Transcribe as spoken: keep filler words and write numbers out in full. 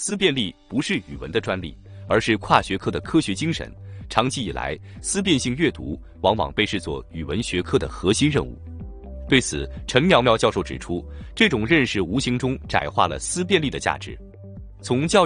思辨力不是语文的专利，而是跨学科的科学精神。长期以来，思辨性阅读往往被视作语文学科的核心任务。对此，陈苗苗教授指出，这种认识无形中窄化了思辨力的价值。从教育